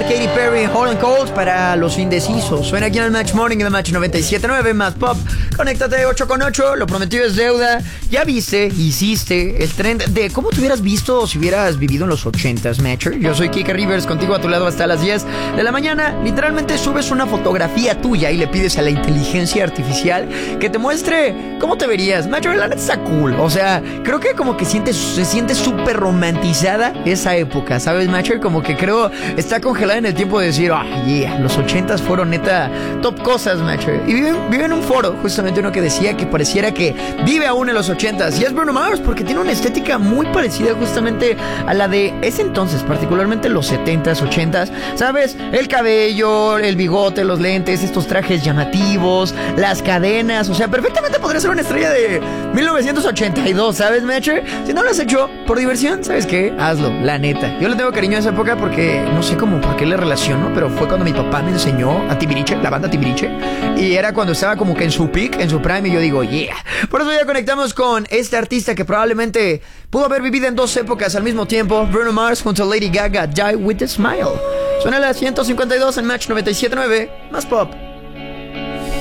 escuchar Katy Perry, Hot and Cold para los indecisos. Suena aquí en el Match Morning en el Match 97.9, más pop. Conéctate 8 con 8, lo prometido es deuda. Ya hiciste el trend de cómo te hubieras visto si hubieras vivido en los 80s, Matcher. Yo soy Kika Rivers, contigo a tu lado hasta las 10 de la mañana. Literalmente subes una fotografía tuya y le pides a la inteligencia artificial que te muestre cómo te verías. Matcher, la neta está cool. O sea, creo que como que se siente súper romantizada esa época, ¿sabes, Matcher? Como que creo está congelada en el tiempo de decir, los 80s fueron neta top cosas, Matcher. Y vive en un foro, justamente uno que decía que pareciera que vive aún en los 80s. Y es Bruno Mars, porque tiene una estética muy parecida justamente a la de ese entonces, particularmente los 70s, 80s. ¿Sabes? El cabello, el bigote, los lentes, estos trajes llamativos, las cadenas. O sea, perfectamente podría ser una estrella de 1982, ¿sabes, Matcher? Si no lo has hecho por diversión, ¿sabes qué? Hazlo, la neta. Yo le tengo cariño a esa época porque no sé cómo, por qué le relaciono, pero fue cuando mi papá me enseñó a Timbiriche, la banda Timbiriche, y era cuando estaba como que en su peak, en su prime, y yo digo, yeah. Por eso ya conectamos con este artista que probablemente pudo haber vivido en dos épocas al mismo tiempo, Bruno Mars junto a Lady Gaga, Die With A Smile. Suena a las 152 en Match 97.9, más pop.